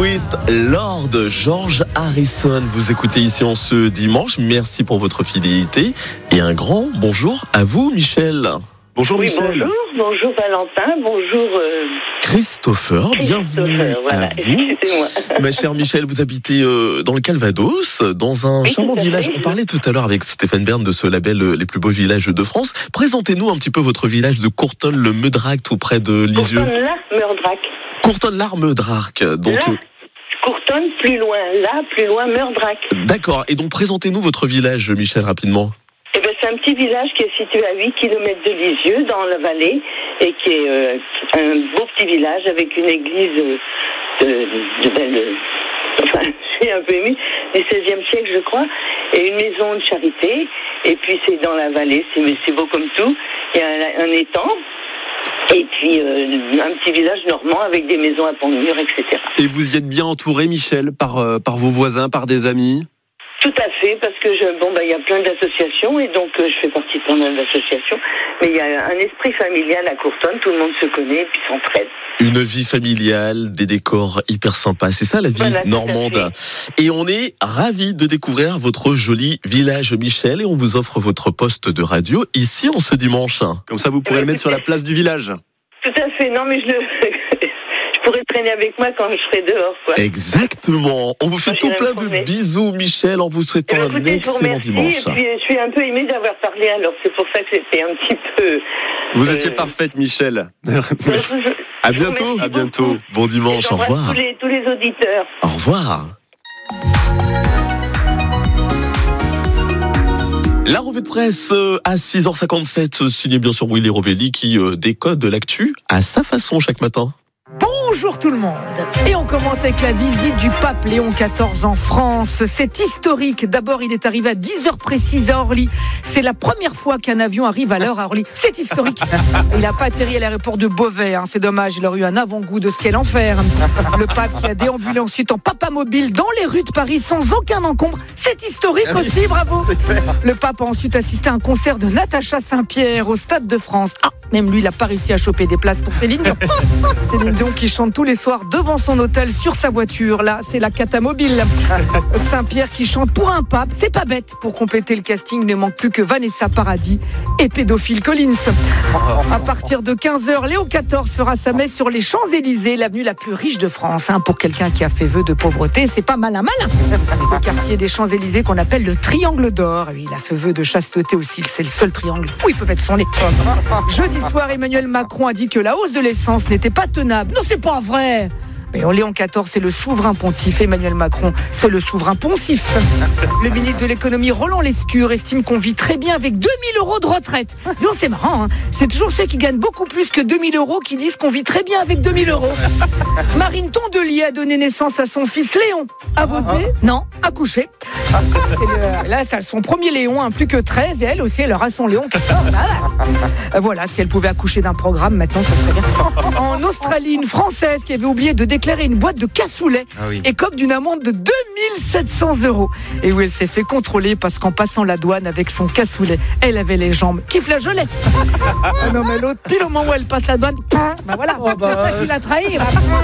Sweet Lord, George Harrison. Vous écoutez ici en ce dimanche. Merci pour votre fidélité. Et un grand bonjour à vous, Michel. Bonjour, oui, Michel. Bonjour Valentin, bonjour Christopher, bienvenue voilà, à vous. Excusez-moi. Ma chère Michel, vous habitez dans le Calvados, dans un charmant village. On parlait tout à l'heure avec Stéphane Bern de ce label Les plus beaux villages de France. Présentez-nous un petit peu votre village de Courtonne-le-Meudrac, tout près de Lisieux. Courtonne-la-Meudrac. Courtonne-l'Armeudrac. Donc, Courtonne, plus loin, Meudrac. D'accord. Et donc, présentez-nous votre village, Michel, rapidement. Eh ben, c'est un petit village qui est situé à 8 km de Lisieux, dans la vallée, et qui est un beau petit village avec une église de belle... Enfin, je suis un peu émue, du XVIe siècle, je crois, et une maison de charité. Et puis, c'est dans la vallée, c'est beau comme tout. Il y a un étang. Et puis un petit village normand avec des maisons à pont de mur, etc. Et vous y êtes bien entouré, Michel, par vos voisins, par des amis ? Tout à fait, parce que il y a plein d'associations et donc je fais partie de plein d'associations. Mais il y a un esprit familial à Courtonne, tout le monde se connaît et puis s'entraide. Une vie familiale, des décors hyper sympas. C'est ça la vie normande. Et on est ravis de découvrir votre joli village, Michel, et on vous offre votre poste de radio ici en ce dimanche. Comme ça, vous pourrez le mettre sur la place du village. Tout à fait. Non, mais je pourrais traîner avec moi quand je serai dehors, quoi. Exactement. On vous fait tout plein de bisous, Michel, en vous souhaitant un excellent dimanche. Et puis, je suis un peu émue d'avoir parlé, alors c'est pour ça que j'étais un petit peu... Vous étiez parfaite, Michel. À bientôt. À bientôt. Bon dimanche. Au revoir. Tous les auditeurs. Au revoir. La revue de presse à 6h57, signée bien sûr Willy Rovelli qui décode l'actu à sa façon chaque matin. Bonjour tout le monde. Et on commence avec la visite du pape Léon XIV en France. C'est historique. D'abord, il est arrivé à 10h précises à Orly. C'est la première fois qu'un avion arrive à l'heure à Orly. C'est historique. Il n'a pas atterri à l'aéroport de Beauvais. C'est dommage, il aurait eu un avant-goût de ce qu'est l'enfer. Le pape qui a déambulé ensuite en papamobile dans les rues de Paris sans aucun encombre. C'est historique aussi, bravo. Le pape a ensuite assisté à un concert de Natacha Saint-Pierre au Stade de France. Même lui, il n'a pas réussi à choper des places pour Céline Dion. Céline Dion qui chante tous les soirs devant son hôtel sur sa voiture. Là, c'est la catamobile. Saint-Pierre qui chante pour un pape. C'est pas bête. Pour compléter le casting, il ne manque plus que Vanessa Paradis et Pédophile Collins. À partir de 15h, Léon XIV fera sa messe sur les Champs-Élysées, l'avenue la plus riche de France. Pour quelqu'un qui a fait vœu de pauvreté, c'est pas malin. Le quartier des Champs-Élysées qu'on appelle le Triangle d'Or. Lui, il a fait vœu de chasteté aussi. C'est le seul triangle où il peut mettre son nez. Jeudi soir, Emmanuel Macron a dit que la hausse de l'essence n'était pas tenable. Non, c'est pas vrai. Mais Léon XIV, c'est le souverain pontife. Emmanuel Macron, c'est le souverain poncif. Le ministre de l'économie, Roland Lescure, estime qu'on vit très bien avec 2000 € de retraite. Non, c'est marrant, C'est toujours ceux qui gagnent beaucoup plus que 2000 € qui disent qu'on vit très bien avec 2000 €. Marine Tondelier a donné naissance à son fils Léon. A voté ? Non, accouché. Là, c'est son premier Léon, plus que 13. Et elle aussi, elle aura son Léon 14. Voilà, si elle pouvait accoucher d'un programme, maintenant, ça serait bien. En Australie, une Française qui avait oublié de déclarer une boîte de cassoulet écope d'une amende de 2700 €. Et où elle s'est fait contrôler parce qu'en passant la douane avec son cassoulet, elle avait les jambes qui flageolaient. Non, mais l'autre, pile au moment où elle passe la douane, voilà, c'est ça qui l'a trahi.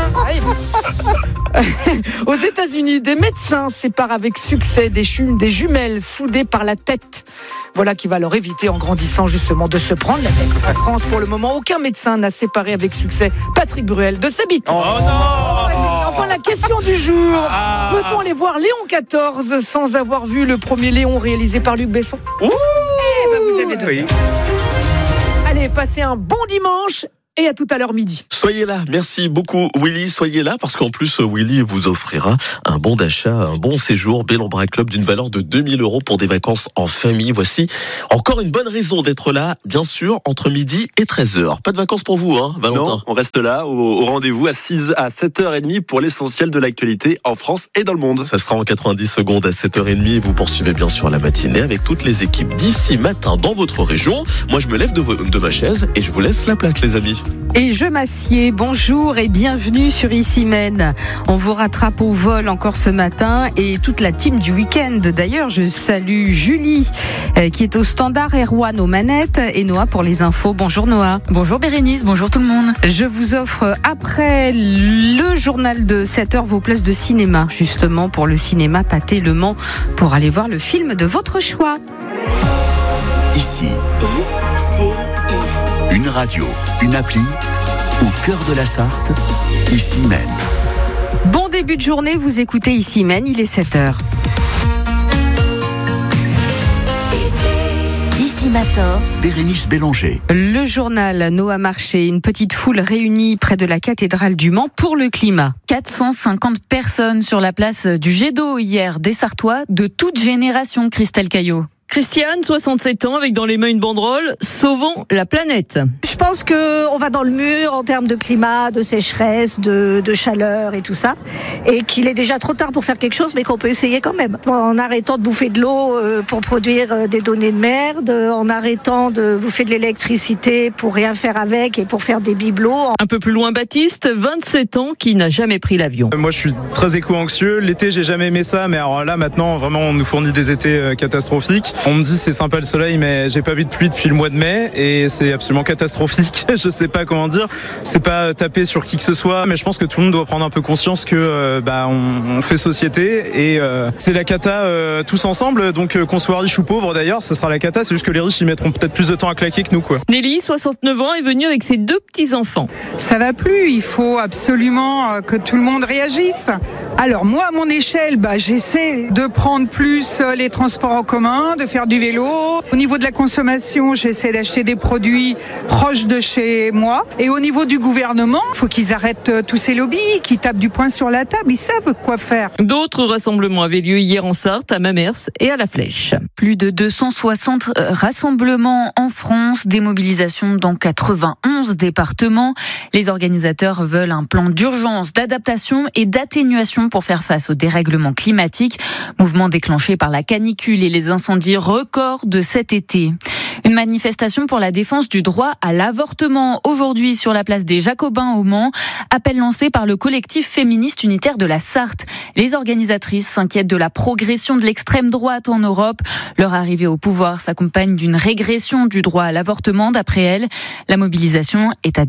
Aux États-Unis, des médecins séparent avec succès des jumelles soudées par la tête. Voilà qui va leur éviter en grandissant justement de se prendre la tête. En France, pour le moment, aucun médecin n'a séparé avec succès Patrick Bruel de sa bite. Oh non. Enfin, la question du jour. Peut-on aller voir Léon XIV sans avoir vu le premier Léon réalisé par Luc Besson ? Vous avez 2 heures. Allez, passez un bon dimanche. Et à tout à l'heure midi. Soyez là, merci beaucoup Willy, soyez là parce qu'en plus Willy vous offrira un bon d'achat, un bon séjour Bellambra Club d'une valeur de 2000 € pour des vacances en famille. Voici encore une bonne raison d'être là, bien sûr, entre midi et 13h. Pas de vacances pour vous, Valentin ? Non, on reste là au rendez-vous à 7h30 pour l'essentiel de l'actualité en France et dans le monde. Ça sera en 90 secondes à 7h30 et vous poursuivez bien sûr la matinée avec toutes les équipes d'ici matin dans votre région. Moi je me lève de ma chaise et je vous laisse la place les amis. Et je m'assieds, bonjour et bienvenue sur Ici Mène. On vous rattrape au vol encore ce matin et toute la team du week-end. D'ailleurs, je salue Julie qui est au standard, Erwan aux manettes et Noah pour les infos. Bonjour Noah. Bonjour Bérénice, bonjour tout le monde. Je vous offre après le journal de 7h vos places de cinéma, justement pour le cinéma Pathé Le Mans, pour aller voir le film de votre choix. Ici, une radio, une appli, au cœur de la Sarthe, Ici Mène. Bon début de journée, vous écoutez Ici Mène, il est 7h. Ici Matin, Bérénice Bélanger. Le journal Noah Marché, une petite foule réunie près de la cathédrale du Mans pour le climat. 450 personnes sur la place du Jet d'eau hier, des Sartois de toute génération, Christelle Caillot. Christiane, 67 ans, avec dans les mains une banderole « Sauvons la planète ». Je pense qu'on va dans le mur en termes de climat, de sécheresse, de chaleur et tout ça. Et qu'il est déjà trop tard pour faire quelque chose, mais qu'on peut essayer quand même. En arrêtant de bouffer de l'eau pour produire des données de merde, en arrêtant de bouffer de l'électricité pour rien faire avec et pour faire des bibelots. Un peu plus loin, Baptiste, 27 ans, qui n'a jamais pris l'avion. Moi, je suis très éco-anxieux. L'été, j'ai jamais aimé ça. Mais alors là, maintenant, vraiment, on nous fournit des étés catastrophiques. On me dit c'est sympa le soleil, mais j'ai pas vu de pluie depuis le mois de mai et c'est absolument catastrophique. Je sais pas comment dire. C'est pas taper sur qui que ce soit, mais je pense que tout le monde doit prendre un peu conscience que on fait société et c'est la cata tous ensemble. Donc qu'on soit riche ou pauvre d'ailleurs, ce sera la cata. C'est juste que les riches ils mettront peut-être plus de temps à claquer que nous quoi. Nelly, 69 ans, est venue avec ses 2 petits-enfants. Ça va plus. Il faut absolument que tout le monde réagisse. Alors moi, à mon échelle, j'essaie de prendre plus les transports en commun, de faire du vélo. Au niveau de la consommation, j'essaie d'acheter des produits proches de chez moi. Et au niveau du gouvernement, il faut qu'ils arrêtent tous ces lobbies qui tapent du poing sur la table. Ils savent quoi faire. D'autres rassemblements avaient lieu hier en Sarthe, à Mamers et à La Flèche. Plus de 260 rassemblements en France, des mobilisations dans 91 départements. Les organisateurs veulent un plan d'urgence, d'adaptation et d'atténuation pour faire face au dérèglement climatique. Mouvement déclenché par la canicule et les incendies records de cet été. Une manifestation pour la défense du droit à l'avortement aujourd'hui sur la place des Jacobins au Mans. Appel lancé par le collectif féministe unitaire de la Sarthe. Les organisatrices s'inquiètent de la progression de l'extrême droite en Europe. Leur arrivée au pouvoir s'accompagne d'une régression du droit à l'avortement d'après elles. La mobilisation est à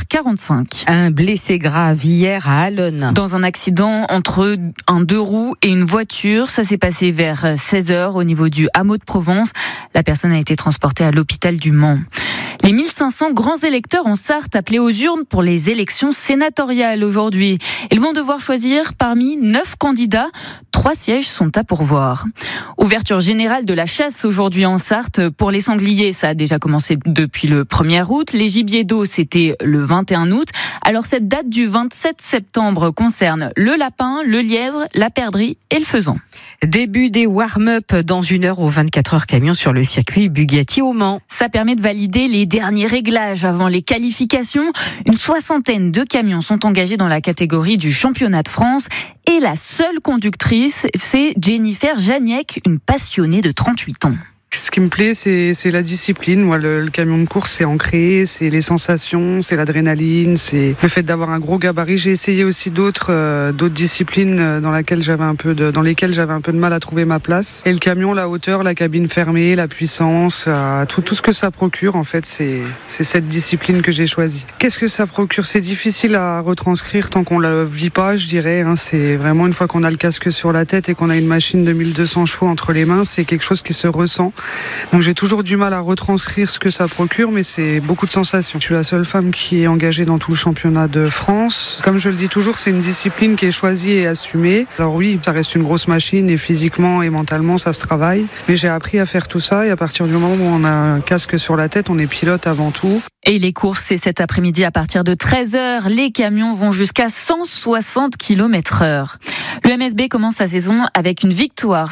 10h45. Un blessé grave hier à Allonne. Dans un accident entre un 2 roues et une voiture. Ça s'est passé vers 16h au niveau du hameau de Provence. La personne a été transportée à l'hôpital du Mans. Les 1500 grands électeurs en Sarthe appelés aux urnes pour les élections sénatoriales aujourd'hui. Ils vont devoir choisir parmi 9 candidats. 3 sièges sont à pourvoir. Ouverture générale de la chasse aujourd'hui en Sarthe. Pour les sangliers, ça a déjà commencé depuis le 1er août. Les gibiers d'eau, c'était le 21 août. Alors cette date du 27 septembre concerne le lapin, le lièvre, la perdrix et le faisan. Début des warm-up dans 1 heure au 24 heures camion sur le circuit Bugatti au Mans. Ça permet de valider les derniers réglages avant les qualifications. Une 60aine de camions sont engagés dans la catégorie du championnat de France. Et la seule conductrice, c'est Jennifer Janiek, une passionnée de 38 ans. Ce qui me plaît, c'est la discipline. Moi, le camion de course, c'est ancré, c'est les sensations, c'est l'adrénaline, c'est le fait d'avoir un gros gabarit. J'ai essayé aussi d'autres disciplines dans lesquelles j'avais un peu de mal à trouver ma place. Et le camion, la hauteur, la cabine fermée, la puissance, tout ce que ça procure, en fait, c'est cette discipline que j'ai choisie. Qu'est-ce que ça procure ? C'est difficile à retranscrire tant qu'on la vit pas, je dirais. C'est vraiment une fois qu'on a le casque sur la tête et qu'on a une machine de 1200 chevaux entre les mains, c'est quelque chose qui se ressent. Donc j'ai toujours du mal à retranscrire ce que ça procure, mais c'est beaucoup de sensations. Je suis la seule femme qui est engagée dans tout le championnat de France. Comme je le dis toujours, c'est une discipline qui est choisie et assumée. Alors oui, ça reste une grosse machine et physiquement et mentalement, ça se travaille. Mais j'ai appris à faire tout ça et à partir du moment où on a un casque sur la tête, on est pilote avant tout. Et les courses, c'est cet après-midi à partir de 13h. Les camions vont jusqu'à 160 km/h. Le MSB commence sa saison avec une victoire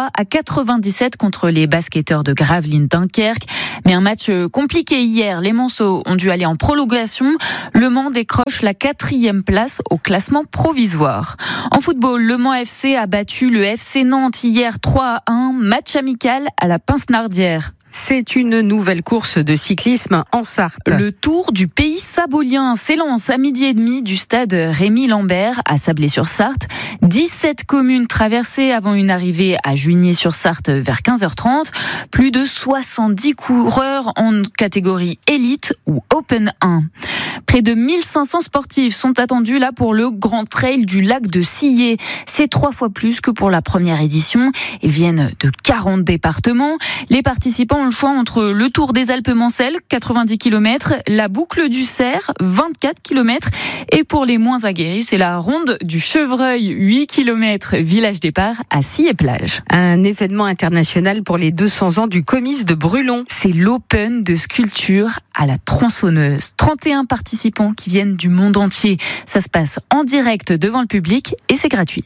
103-97 contre les basketteurs de Gravelines Dunkerque. Mais un match compliqué hier. Les Manceaux ont dû aller en prolongation. Le Mans décroche la 4e place au classement provisoire. En football, le Mans FC a battu le FC Nantes hier 3-1. Match amical à la Pince-Nardière. C'est une nouvelle course de cyclisme en Sarthe. Le Tour du Pays Sabolien s'élance à 12h30 du stade Rémy-Lambert à Sablé-sur-Sarthe. 17 communes traversées avant une arrivée à Juigné-sur-Sarthe vers 15h30. Plus de 70 coureurs en catégorie élite ou Open 1. Près de 1500 sportifs sont attendus là pour le Grand Trail du lac de Sillé. C'est 3 fois plus que pour la première édition. Ils viennent de 40 départements. Les participants ont le choix entre le Tour des Alpes-Mancelles, 90 km, la boucle du Cerf, 24 km, et pour les moins aguerris, c'est la ronde du Chevreuil, 8 km, village départ à Sillé-Plage. Un événement international pour les 200 ans du Comice de Brulon. C'est l'Open de sculpture à la tronçonneuse. 31 participants qui viennent du monde entier. Ça se passe en direct devant le public et c'est gratuit.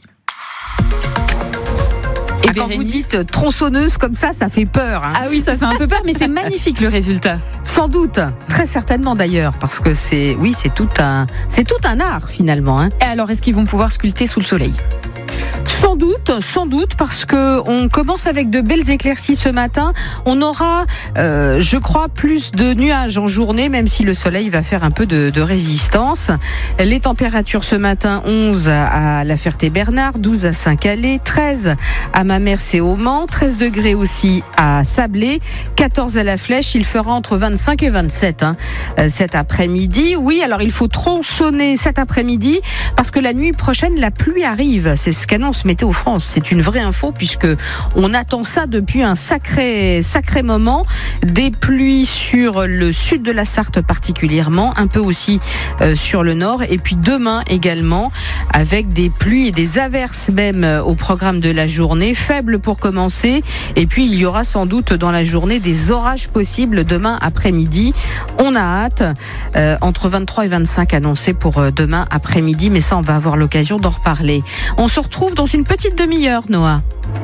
Et quand vous dites tronçonneuse comme ça fait peur. Hein. Ah oui, ça fait un peu peur, mais c'est magnifique le résultat. Sans doute, très certainement d'ailleurs, parce que c'est tout un art finalement. Hein. Et alors, est-ce qu'ils vont pouvoir sculpter sous le soleil ? Sans doute, parce que on commence avec de belles éclaircies ce matin. On aura, je crois, plus de nuages en journée, même si le soleil va faire un peu de résistance. Les températures ce matin, 11 à La Ferté-Bernard, 12 à Saint-Calais, 13 à Mamers et au Mans, 13 degrés aussi à Sablé, 14 à La Flèche. Il fera entre 25 et 27 cet après-midi. Oui, alors il faut tronçonner cet après-midi parce que la nuit prochaine, la pluie arrive. C'est ce qu'annonce Météo France. C'est une vraie info puisque on attend ça depuis un sacré moment. Des pluies sur le sud de la Sarthe particulièrement, un peu aussi sur le nord. Et puis demain également avec des pluies et des averses même au programme de la journée. Faibles pour commencer. Et puis il y aura sans doute dans la journée des orages possibles demain après-midi. On a hâte. Entre 23 et 25 annoncés pour demain après-midi. Mais ça, on va avoir l'occasion d'en reparler. On se retrouve dans une petite demi-heure, Noah.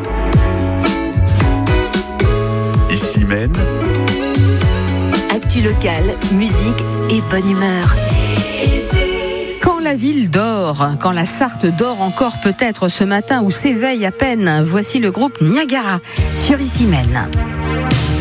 Ici même. Actu locale, musique et bonne humeur. Quand la ville dort, quand la Sarthe dort encore peut-être ce matin ou s'éveille à peine, voici le groupe Niagara sur Ici même.